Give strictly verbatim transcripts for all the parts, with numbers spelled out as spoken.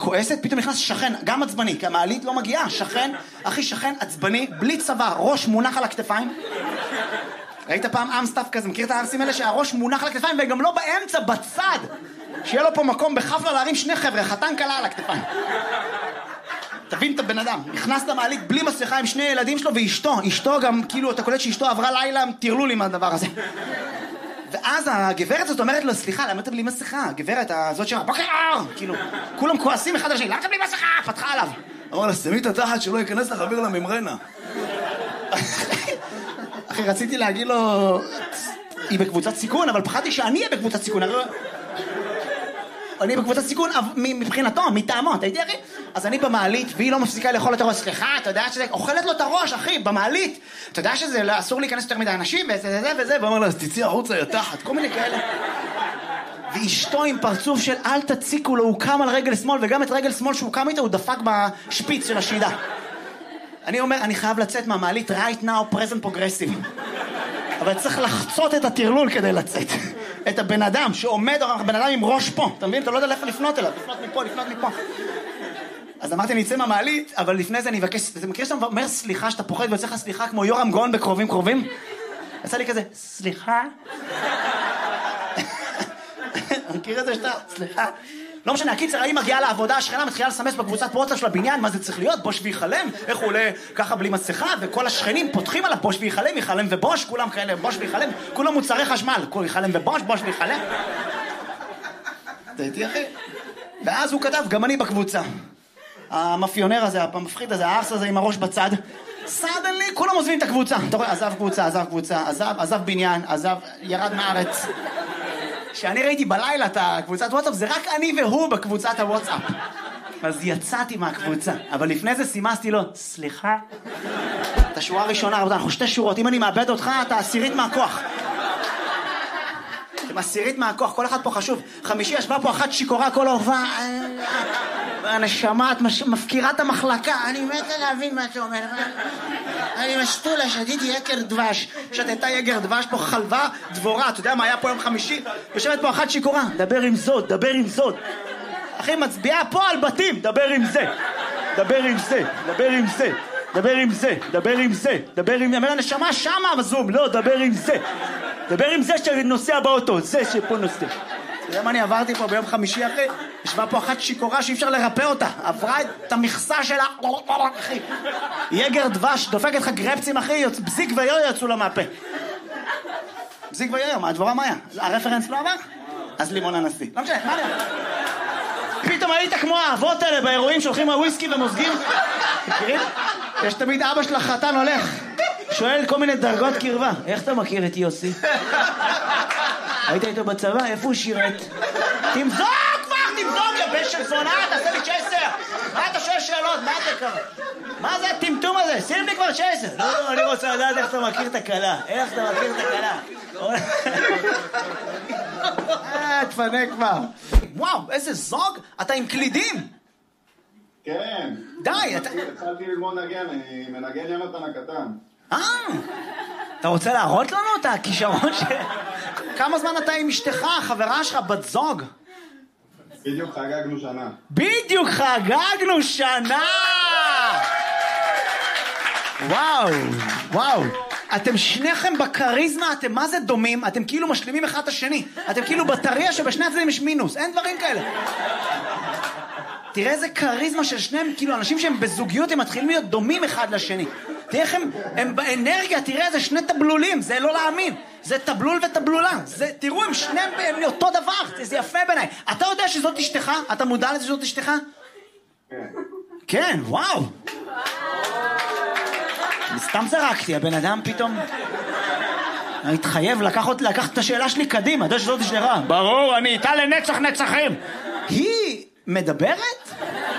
כועסת, פתאום נכנס שכן, גם עצבני, כי המעלית לא מגיעה, שכן, אחי שכן עצבני, בלי צבא, ראש מונח על הכתפיים. ראית פעם אמסטאפ כזה, מכיר את האמסים האלה שהראש מונח על הכתפיים, וגם לא באמצע, בצד, שיהיה לו פה מקום בחפלה להרים שני חבר'ה, חתן קלה על הכתפיים. תבין את הבן אדם, נכנס למעלית בלי מסכה עם שני ילדים שלו ואשתו, אשתו גם, כאילו, אתה קולט שאשתו עברה לילה, תרלול עם הדבר הזה. ואז הגברת הזאת אומרת לו, סליחה, למה אתה בלי מסכה? הגברת הזאת שאומרת, בוקר, כאילו, כולם כועסים אחד על השני, למה אתה בלי מסכה? פתחה עליו. אמר לה, שמי את התחת שלא ייכנס לך אוויר לממרנה. אחי, רציתי להגיד לו, היא בקבוצת סיכון, אבל פחדתי שאני אהיה בקבוצת סיכון. אני בקבוצת סיכון מבחינתו, מטעמו, אתה יודע אחי? אז אני במעלית, והיא לא מפסיקה לאכול את הראש, סליחה, אתה יודע שזה, אוכלת לו את הראש, אחי, במעלית. אתה יודע שזה אסור להיכנס יותר מדי אנשים, וזה וזה וזה, ואומר לה, אז תצאי החוצה, יא תחת, כל מיני כאלה. ואשתו עם פרצוף של אל תציקו לו, הוא קם על רגל שמאל, וגם את רגל שמאל שהוא קם איתה, הוא דפק בשפיץ של השידה. אני אומר, אני חייב לצאת מהמעלית, right now, present progressive. אבל צריך לחצות את הטרלול כדי לצאת. את הבן אדם שעומד, הבן אדם עם ראש פה, אתה מבין? אתה לא יודע איפה לפנות אליו, לפנות מפה, לפנות מפה. אז אמרתי, אני אצא מהמעלית, אבל לפני זה אני אבקש, אתה מכיר שאתה אומר סליחה, שאתה פוחד ויוצא לך סליחה כמו יורם גאון בקרובים קרובים? יצא לי כזה, סליחה? אני מכיר את זה שאתה, סליחה? לא משנה, הקיצר, האם מגיעה לעבודה, השכנה מתחילה לסמס בקבוצת וואטסאפ של הבניין, מה זה צריך להיות? בוש ויחלם? איך הוא עולה ככה בלי מסכה? וכל השכנים פותחים עליו בוש ויחלם, יחלם ובוש, כולם כאלה, בוש ויחלם, כולם מוצרי חשמל, כל יחלם ובוש, בוש ויחלם. אתה איתי אחי? ואז הוא כתב, גם אני בקבוצה. המאפיונר הזה, המפחיד הזה, הארס הזה עם הראש בצד. סדנלי, כולם עוזבים את הקבוצה. אתה רואה, עזב קבוצה, עזב קבוצה, עזב, עזב בניין, עזב, ירד מארץ. כשאני ראיתי בלילה את הקבוצת וואטסאפ, זה רק אני והוא בקבוצת הוואטסאפ. אז יצאתי מהקבוצה, אבל לפני זה סימסתי לו, סליחה? את השורה הראשונה, אנחנו שתי שורות, אם אני מאבד אותך, אתה עשירית מהכוח. אתם עשירית מהכוח, כל אחד פה חשוב. חמישי ישבה פה אחת שיקורה כל ההופעה. הנשמה, את מפקירה את המחלקה. אני מתה להבין מה אתה אומר. אני משתולה, שתיתי יקר דבש. שתתה יקר דבש פה חלבה דבורה. אתה יודע מה היה פה יום חמישי? יושבת פה אחת שיקורה. דבר עם זאת, דבר עם זאת. אחי, מצביעה פה על בתים. דבר עם זה. דבר עם זה, דבר עם זה. דבר עם זה, דבר עם זה. דבר עם... אמר הנשמה שמה בזום. לא, דבר עם זה. דבר עם זה שנוסע באוטו. זה שפה נוסע. אתה יודע מה אני עברתי פה ביום חמישי אחי? ישבה פה אחת שיקורה שאי אפשר לרפא אותה. עברה את המכסה שלה, אחי. יגר דבש, דופק לך גרפצים אחי, בזיק ויו יצאו לה מהפה. בזיק ויו, מה הדבורה מה היה? הרפרנס לא עבר? אז לימון הנשיא. לא משנה, מה היה? פתאום היית כמו האבות האלה באירועים שהולכים מהוויסקי ומוזגים. מכירים? יש תמיד אבא של החתן הולך. שואל כל מיני דרגות קרבה. איך אתה מכיר את יוסי? היית איתו בצבא? איפה הוא שירת? תמזוג כבר, תמזוג, יא בן של זונה, תעשה לי צ'ייסר. מה אתה שואל שאלות? מה אתה קרה? מה זה הטמטום הזה? שים לי כבר צ'ייסר. לא, אני רוצה לדעת איך אתה מכיר את הקלה. איך אתה מכיר את הקלה. אה, תפנה כבר. וואו, איזה זוג. אתה עם קלידים. כן. די, אתה... התחלתי ללמוד נגן, אני מנגן יונתן הקטן. אה, אתה רוצה להראות לנו את הכישרון ש... כמה זמן אתה עם אשתך, חברה שלך, בת זוג? בדיוק חגגנו שנה. בדיוק חגגנו שנה! וואו, וואו. אתם שניכם בקריזמה, אתם מה זה דומים? אתם כאילו משלימים אחד את השני. אתם כאילו בטריה שבשני הצדדים יש מינוס. אין דברים כאלה. תראה איזה קריזמה של שניהם, כאילו אנשים שהם בזוגיות, הם מתחילים להיות דומים אחד לשני. תראה איך הם, הם באנרגיה, תראה איזה שני טבלולים, זה לא להאמין. זה טבלול וטבלולה. זה, תראו, הם שניהם הם אותו דבר, זה יפה בעיניי. אתה יודע שזאת אשתך? אתה מודע לזה שזאת אשתך? כן. כן, וואו. סתם זרקתי, הבן אדם פתאום... אני התחייב לקחת, לקחת את השאלה שלי קדימה, אתה יודע שזאת אשתך? ברור, אני איתה לנצח נצחים. היא... מדברת?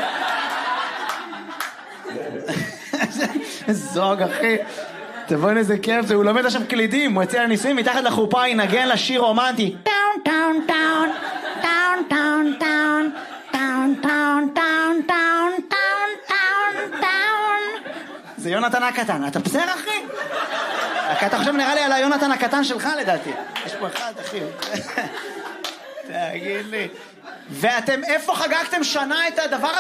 זוג אחי, תבואי איזה כיף זה, הוא לומד עכשיו קלידים, הוא יצא לניסויים מתחת לחופה, ינגן לשיר רומנטי. טאון טאון טאון טאון טאון טאון טאון טאון טאון טאון טאון טאון טאון. זה יונתן הקטן, אתה בסדר אחי? אתה חושב נראה לי על היונתן הקטן שלך לדעתי. יש פה אחד אחי. תגיד לי. ואתם איפה חגגתם שנה את הדבר